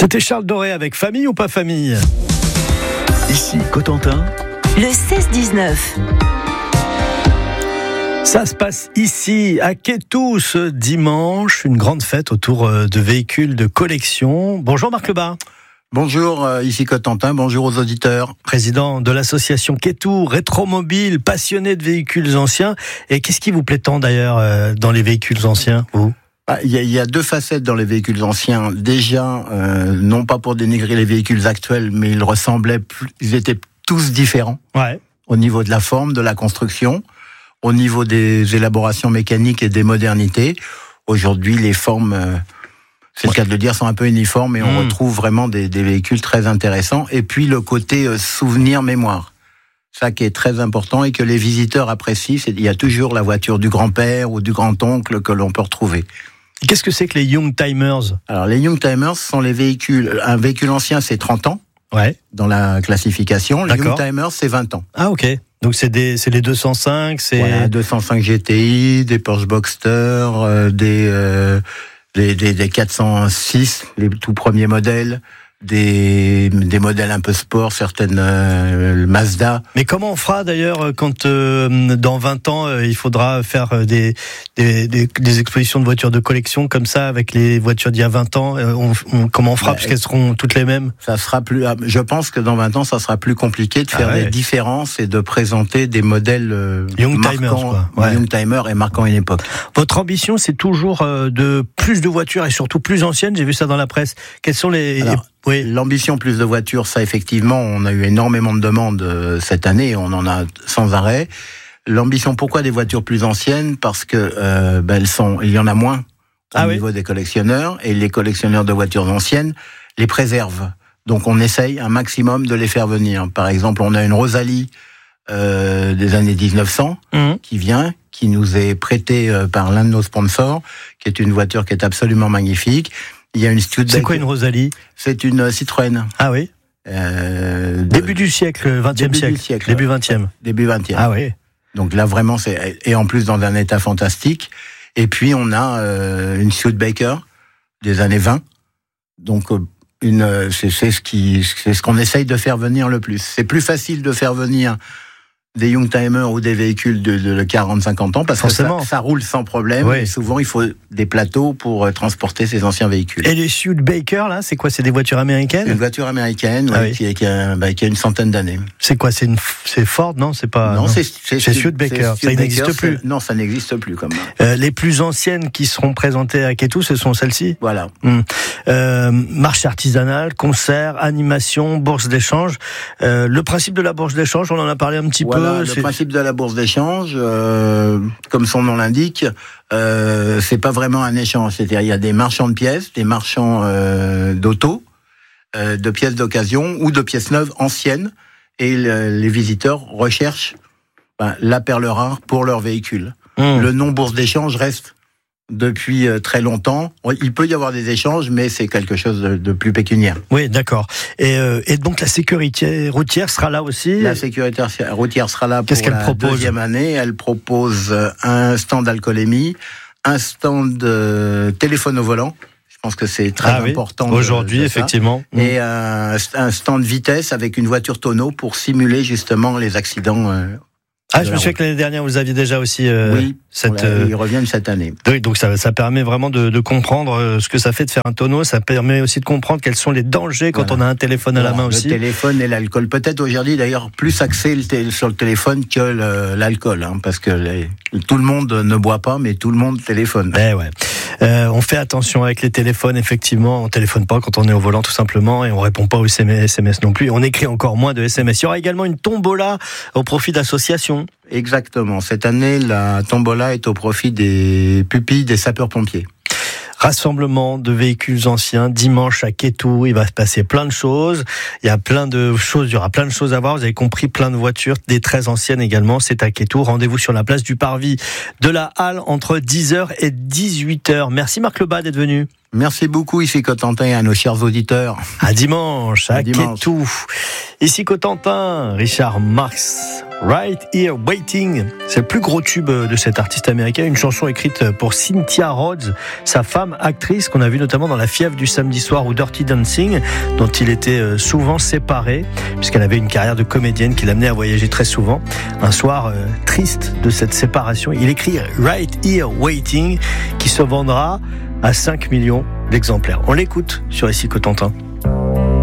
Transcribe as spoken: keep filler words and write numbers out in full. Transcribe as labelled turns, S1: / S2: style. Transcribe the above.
S1: C'était Charles Doré avec Famille ou pas famille.
S2: Ici Cotentin,
S3: le seize dix-neuf.
S1: Ça se passe ici, à Quétou, ce dimanche. Une grande fête autour de véhicules de collection. Bonjour Marc Lebas.
S4: Bonjour, euh, ici Cotentin, bonjour aux auditeurs.
S1: Président de l'association Quétou, rétromobile, passionné de véhicules anciens. Et qu'est-ce qui vous plaît tant d'ailleurs euh, dans les véhicules anciens, vous ?
S4: Ah, il y a, il y a deux facettes dans les véhicules anciens. Déjà, euh, non pas pour dénigrer les véhicules actuels, mais ils ressemblaient, plus, ils étaient tous différents.
S1: Ouais.
S4: Au niveau de la forme, de la construction, au niveau des élaborations mécaniques et des modernités. Aujourd'hui, les formes, euh, c'est le cas de le dire, sont un peu uniformes et on mmh. retrouve vraiment des, des véhicules très intéressants. Et puis le côté euh, souvenir-mémoire. Ça qui est très important et que les visiteurs apprécient, c'est il y a toujours la voiture du grand-père ou du grand-oncle que l'on peut retrouver.
S1: Qu'est-ce que c'est que les Young Timers ?
S4: Alors les Young Timers sont les véhicules, un véhicule ancien c'est trente ans,
S1: ouais. dans
S4: la classification, les Young Timers c'est vingt ans.
S1: Ah ok, donc c'est, des, c'est les deux cent cinq, c'est...
S4: Voilà, deux cent cinq G T I, des Porsche Boxster, euh, des, euh, des, des, des quatre cent six, les tout premiers modèles, des, des modèles un peu sport, certaines euh, Mazda.
S1: Mais comment on fera d'ailleurs quand euh, dans vingt ans euh, il faudra faire des, des, des, des expositions de voitures de collection comme ça avec les voitures d'il y a vingt ans euh, on, on, comment on fera bah, puisqu'elles seront toutes les mêmes ?
S4: Ça sera plus. Je pense que dans vingt ans ça sera plus compliqué de faire ah ouais. des différences et de présenter des modèles euh,
S1: Young
S4: marquants,
S1: Timers, quoi. Ouais.
S4: Young Timers et marquant une époque.
S1: Votre ambition c'est toujours euh, de plus de voitures et surtout plus anciennes. J'ai vu ça dans la presse. Quelles sont les
S4: Alors, Oui. L'ambition plus de voitures, ça effectivement, on a eu énormément de demandes euh, cette année, on en a sans arrêt. L'ambition, pourquoi des voitures plus anciennes ? Parce que euh, ben, elles sont, il y en a moins au
S1: ah
S4: niveau
S1: oui.
S4: des collectionneurs, et les collectionneurs de voitures anciennes les préservent. Donc on essaye un maximum de les faire venir. Par exemple, on a une Rosalie euh, des années dix-neuf cents mmh. qui vient, qui nous est prêtée euh, par l'un de nos sponsors, qui est une voiture qui est absolument magnifique. Il y a une Studebaker.
S1: C'est quoi une Rosalie ?
S4: C'est une Citroën.
S1: Ah oui.
S4: Euh, de...
S1: Début du siècle, vingtième siècle.
S4: siècle.
S1: Début vingtième.
S4: Début vingtième.
S1: Ah oui.
S4: Donc là vraiment c'est et en plus dans un état fantastique. Et puis on a euh, une Studebaker des années vingt. Donc une c'est, c'est ce qui c'est ce qu'on essaye de faire venir le plus. C'est plus facile de faire venir des Young Timers ou des véhicules de, de quarante à cinquante ans parce
S1: Forcément.
S4: que ça, ça roule sans problème.
S1: Oui.
S4: Et souvent, il faut des plateaux pour transporter ces anciens véhicules.
S1: Et les Studebaker, là, c'est quoi ? C'est des voitures américaines ?
S4: Une voiture américaine ah, ouais, oui. qui, qui, a, bah, qui a une centaine d'années.
S1: C'est quoi ? C'est, une, c'est Ford, non ? C'est pas.
S4: Non, non. c'est,
S1: c'est, c'est Studebaker. Ça n'existe plus.
S4: Non, ça n'existe plus comme
S1: euh, Les plus anciennes qui seront présentées à Quétou, ce sont celles-ci ?
S4: Voilà.
S1: Hum. Euh, marché artisanale, concert, animation, bourse d'échange. Euh, le principe de la bourse d'échange, on en a parlé un petit
S4: voilà.
S1: peu.
S4: Le
S1: c'est...
S4: principe de la bourse d'échange, euh, comme son nom l'indique, euh, c'est pas vraiment un échange. C'est-à-dire, il y a des marchands de pièces, des marchands euh, d'auto, euh, de pièces d'occasion ou de pièces neuves anciennes, et le, les visiteurs recherchent ben, la perle rare pour leur véhicule. Mmh. Le nom bourse d'échange reste depuis très longtemps. Il peut y avoir des échanges, mais c'est quelque chose de, de plus pécuniaire.
S1: Oui, d'accord. Et, euh, et donc la sécurité routière sera là aussi ?
S4: La sécurité routière sera là pour
S1: Qu'est-ce qu'elle
S4: la
S1: propose ?
S4: deuxième année. Elle propose un stand d'alcoolémie, un stand de téléphone au volant. Je pense que c'est très
S1: ah
S4: important.
S1: Oui. Aujourd'hui, de effectivement.
S4: Et un, un stand vitesse avec une voiture tonneau pour simuler justement les accidents. Euh,
S1: Ah, je me souviens que l'année dernière, vous aviez déjà aussi euh,
S4: oui,
S1: cette...
S4: Euh... ils reviennent cette année.
S1: Oui, donc ça, ça permet vraiment de, de comprendre ce que ça fait de faire un tonneau. Ça permet aussi de comprendre quels sont les dangers quand voilà. on a un téléphone à voilà, la main aussi.
S4: Le téléphone et l'alcool. Peut-être aujourd'hui, d'ailleurs, plus axé sur le téléphone que le, l'alcool. Hein, parce que les, tout le monde ne boit pas, mais tout le monde téléphone.
S1: Eh ouais. Euh, on fait attention avec les téléphones, effectivement. On téléphone pas quand on est au volant, tout simplement. Et on répond pas aux S M S non plus. On écrit encore moins de S M S. Il y aura également une tombola au profit d'associations.
S4: Exactement. Cette année, la tombola est au profit des pupilles des sapeurs-pompiers.
S1: Rassemblement de véhicules anciens dimanche à Quétou. Il va se passer plein de choses. Il y a plein de choses. Il y aura plein de choses à voir. Vous avez compris, plein de voitures, des très anciennes également. C'est à Quétou. Rendez-vous sur la place du Parvis de la Halle entre dix heures et dix-huit heures. Merci Marc Lebas d'être venu.
S4: Merci beaucoup, ici Cotentin, à nos chers auditeurs.
S1: À dimanche, à,
S4: à dimanche.
S1: Kétou. Ici Cotentin, Richard Marx, Right Here Waiting. C'est le plus gros tube de cet artiste américain, une chanson écrite pour Cynthia Rhodes, sa femme actrice qu'on a vue notamment dans La fièvre du samedi soir ou Dirty Dancing, dont il était souvent séparé, puisqu'elle avait une carrière de comédienne qui l'amenait à voyager très souvent. Un soir euh, triste de cette séparation, il écrit Right Here Waiting, qui se vendra à cinq millions d'exemplaires. On l'écoute sur Ici Cotentin.